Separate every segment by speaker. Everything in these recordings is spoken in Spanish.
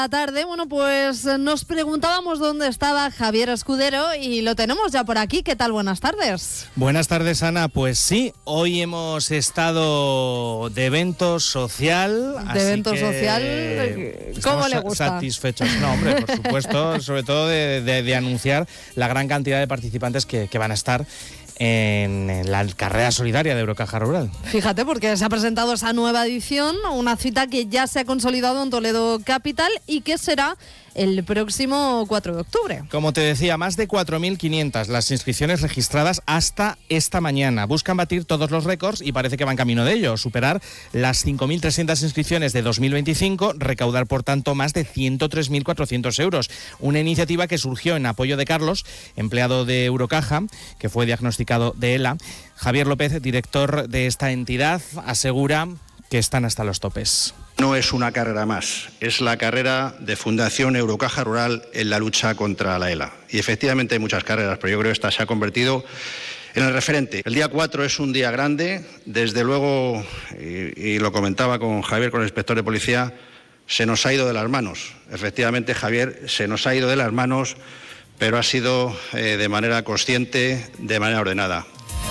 Speaker 1: La tarde, bueno, pues nos preguntábamos dónde estaba Javier Escudero y lo tenemos ya por aquí. ¿Qué tal? Buenas tardes.
Speaker 2: Buenas tardes, Ana. Pues sí, hoy hemos estado de evento social.
Speaker 1: De evento social, ¿cómo le gusta?
Speaker 2: Satisfechos. No, hombre, por supuesto, sobre todo de anunciar la gran cantidad de participantes que van a estar en la carrera solidaria de Eurocaja Rural.
Speaker 1: Fíjate, porque se ha presentado esa nueva edición, una cita que ya se ha consolidado en Toledo Capital y que será el próximo 4 de octubre.
Speaker 2: Como te decía, más de 4.500 las inscripciones registradas hasta esta mañana. Buscan batir todos los récords y parece que van camino de ello, superar las 5.300 inscripciones de 2025, recaudar por tanto más de 103.400 euros. Una iniciativa que surgió en apoyo de Carlos, empleado de Eurocaja, que fue diagnosticado de ELA. Javier López, director de esta entidad, asegura que están hasta los topes.
Speaker 3: No es una carrera más, es la carrera de Fundación Eurocaja Rural en la lucha contra la ELA. Y efectivamente hay muchas carreras, pero yo creo que esta se ha convertido en el referente. El día 4 es un día grande, desde luego, y lo comentaba con Javier, con el inspector de policía, se nos ha ido de las manos. Efectivamente, Javier, se nos ha ido de las manos, pero ha sido de manera consciente, de manera ordenada.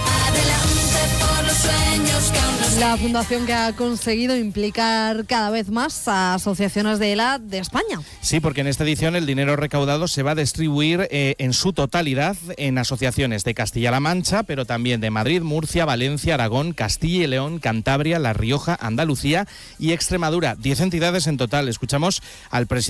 Speaker 1: La fundación que ha conseguido implicar cada vez más a asociaciones de ELA de España.
Speaker 2: Sí, porque en esta edición el dinero recaudado se va a distribuir en su totalidad en asociaciones de Castilla-La Mancha, pero también de Madrid, Murcia, Valencia, Aragón, Castilla y León, Cantabria, La Rioja, Andalucía y Extremadura. 10 entidades en total. Escuchamos al presidente